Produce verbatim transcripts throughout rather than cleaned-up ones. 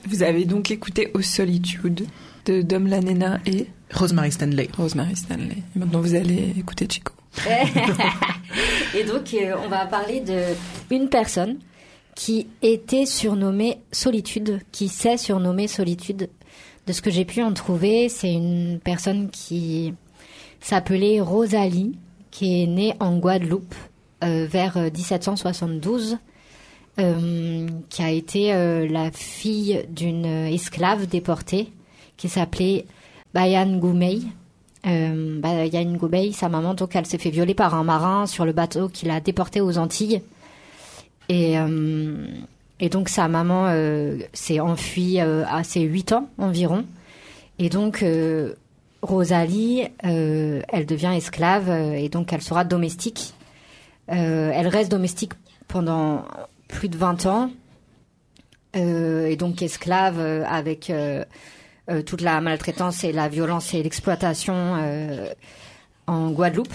Vous avez donc écouté Aux Solitudes de Dom Lanena et Rosemary Stanley. Rosemary Stanley. Et maintenant, vous allez écouter Chico. Et donc, euh, on va parler d'une personne qui était surnommée Solitude, qui s'est surnommée Solitude. De ce que j'ai pu en trouver, c'est une personne qui s'appelait Rosalie, qui est née en Guadeloupe euh, vers dix-sept cent soixante-douze, euh, qui a été euh, la fille d'une esclave déportée qui s'appelait Bayan Goumey. Euh, Bayan Goumey, sa maman, donc elle s'est fait violer par un marin sur le bateau qui l'a déportée aux Antilles. Et, euh, et donc sa maman euh, s'est enfuie euh, à ses huit ans environ. Et donc euh, Rosalie, euh, elle devient esclave euh, et donc elle sera domestique. Euh, elle reste domestique pendant plus de vingt ans. Euh, et donc esclave euh, avec euh, euh, toute la maltraitance et la violence et l'exploitation euh, en Guadeloupe.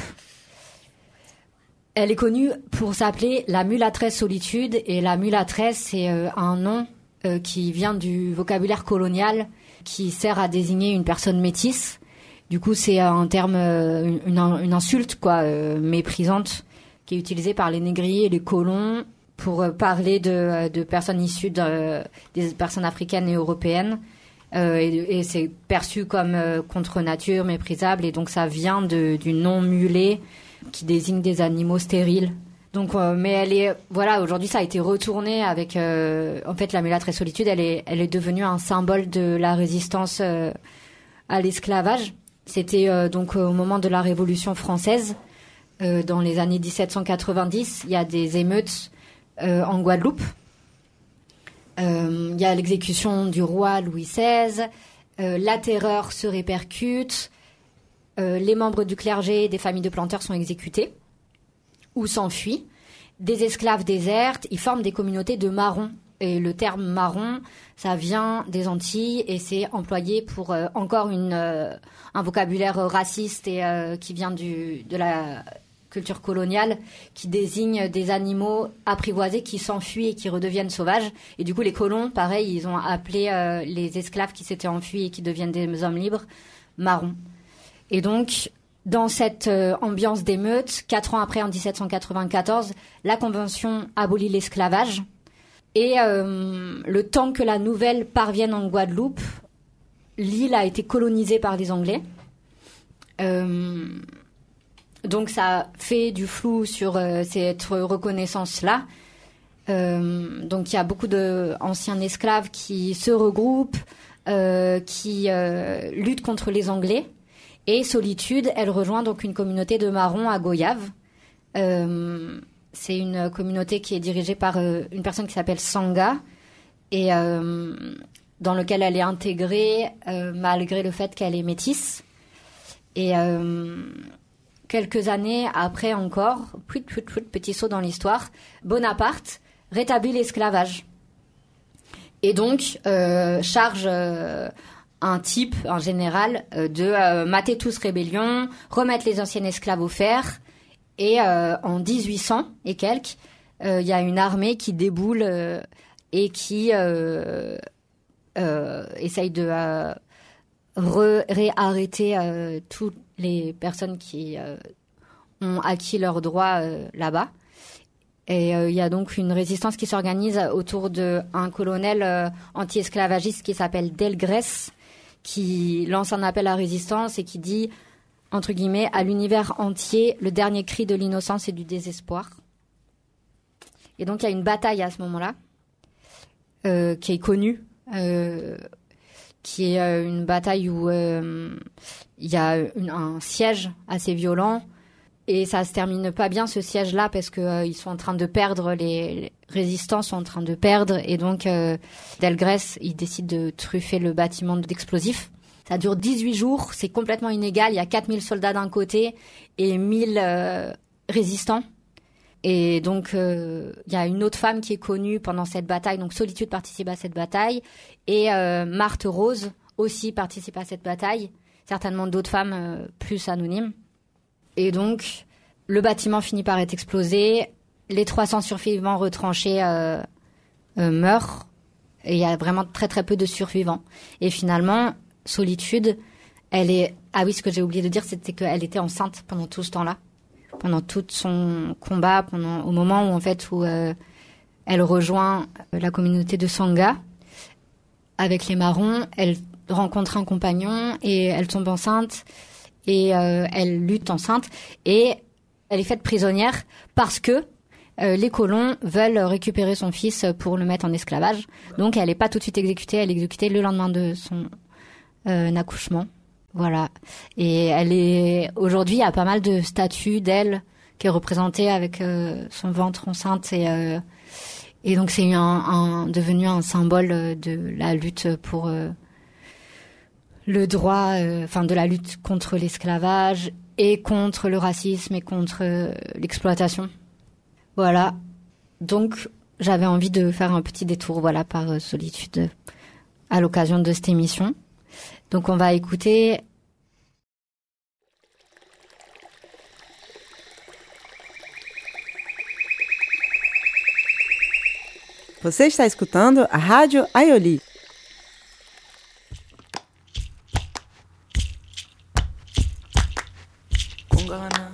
Elle est connue pour s'appeler la mulâtresse Solitude, et la mulâtresse, c'est euh, un nom euh, qui vient du vocabulaire colonial qui sert à désigner une personne métisse. Du coup, c'est un terme, euh, une, une insulte quoi, euh, méprisante, qui est utilisée par les négriers et les colons pour euh, parler de, de personnes issues de, des personnes africaines et européennes. Euh, et, et c'est perçu comme euh, contre nature, méprisable, et donc ça vient de, du nom mulet, qui désigne des animaux stériles. Donc, euh, mais elle est, voilà, aujourd'hui ça a été retourné avec, euh, en fait, la mulâtresse Solitude, elle est, elle est devenue un symbole de la résistance euh, à l'esclavage. C'était euh, donc au moment de la Révolution française, euh, dans les années dix-sept cent quatre-vingt-dix, il y a des émeutes euh, en Guadeloupe. Euh, il y a l'exécution du roi Louis seize, euh, la terreur se répercute. Euh, les membres du clergé et des familles de planteurs sont exécutés ou s'enfuient. Des esclaves désertent, ils forment des communautés de marrons. Et le terme marron, ça vient des Antilles et c'est employé pour euh, encore une, euh, un vocabulaire raciste et euh, qui vient du, de la culture coloniale, qui désigne des animaux apprivoisés qui s'enfuient et qui redeviennent sauvages. Et du coup, les colons, pareil, ils ont appelé euh, les esclaves qui s'étaient enfuis et qui deviennent des hommes libres, marrons. Et donc, dans cette euh, ambiance d'émeute, quatre ans après, en dix-sept cent quatre-vingt-quatorze, la Convention abolit l'esclavage. Et euh, le temps que la nouvelle parvienne en Guadeloupe, l'île a été colonisée par les Anglais. Euh, donc, ça fait du flou sur euh, cette reconnaissance-là. Euh, donc, il y a beaucoup d'anciens esclaves qui se regroupent, euh, qui euh, luttent contre les Anglais. Et Solitude, elle rejoint donc une communauté de marrons à Goyave. Euh, c'est une communauté qui est dirigée par euh, une personne qui s'appelle Sanga et euh, dans lequel elle est intégrée euh, malgré le fait qu'elle est métisse. Et euh, quelques années après encore, plus plus plus petit saut dans l'histoire, Bonaparte rétablit l'esclavage et donc euh, charge euh, un type, un général, euh, de euh, mater tous rébellion, remettre les anciens esclaves au fer. Et euh, en dix-huit cents et quelques, il euh, y a une armée qui déboule euh, et qui euh, euh, essaye de euh, re- réarrêter euh, toutes les personnes qui euh, ont acquis leurs droits euh, là-bas. Et il euh, y a donc une résistance qui s'organise autour d'un colonel euh, anti-esclavagiste qui s'appelle Delgrès, qui lance un appel à résistance et qui dit, entre guillemets, à l'univers entier, le dernier cri de l'innocence et du désespoir. Et donc, il y a une bataille à ce moment-là, euh, qui est connue, euh, qui est euh, une bataille où il euh, y a une, un siège assez violent, et ça se termine pas bien, ce siège-là, parce qu'ils euh, sont en train de perdre, les, les résistants sont en train de perdre, et donc euh, Delgrès, il décide de truffer le bâtiment d'explosifs. Ça dure dix-huit jours, c'est complètement inégal, il y a quatre mille soldats d'un côté et mille euh, résistants. Et donc, euh, il y a une autre femme qui est connue pendant cette bataille, donc Solitude participe à cette bataille, et euh, Marthe Rose aussi participe à cette bataille, certainement d'autres femmes euh, plus anonymes. Et donc, le bâtiment finit par être explosé, les trois cents survivants retranchés euh, euh, meurent, Et il y a vraiment très très peu de survivants. Et finalement, Solitude, elle est... Ah oui, ce que j'ai oublié de dire, c'était qu'elle était enceinte pendant tout ce temps-là. Pendant tout son combat, pendant au moment où en fait où euh, elle rejoint la communauté de Sangha avec les Marrons, elle rencontre un compagnon et elle tombe enceinte et euh, elle lutte enceinte et elle est faite prisonnière parce que euh, les colons veulent récupérer son fils pour le mettre en esclavage. Donc elle n'est pas tout de suite exécutée, elle est exécutée le lendemain de son euh, accouchement. Voilà. Et elle est aujourd'hui, il y a pas mal de statues d'elle qui est représentée avec euh, son ventre enceinte et euh, et donc c'est un, un devenu un symbole de la lutte pour euh, le droit, enfin euh, de la lutte contre l'esclavage et contre le racisme et contre euh, l'exploitation. Voilà. Donc j'avais envie de faire un petit détour, voilà, par euh, Solitude à l'occasion de cette émission. Donc on va écouter. Você está escutando a Rádio Aioli.